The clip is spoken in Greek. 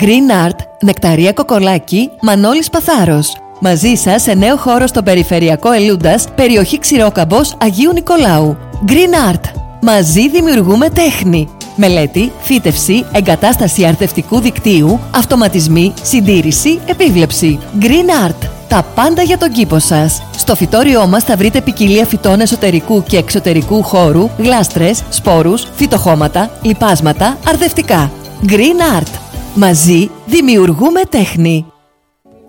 Green Art, Νεκταρία Κοκολάκη, Μανώλης Παθάρος. Μαζί σας σε νέο χώρο στο περιφερειακό Ελούντας, περιοχή Ξηρόκαμπος Αγίου Νικολάου. Green Art. Μαζί δημιουργούμε τέχνη. Μελέτη, φύτευση, εγκατάσταση αρθευτικού δικτύου, αυτοματισμοί, συντήρηση, επίβλεψη. Green Art. Τα πάντα για τον κήπο σας. Στο φυτόριό μας θα βρείτε ποικιλία φυτών εσωτερικού και εξωτερικού χώρου, γλάστρες, σπόρους, φυτοχώματα, λιπάσματα, αρδευτικά. Green Art. Μαζί δημιουργούμε τέχνη.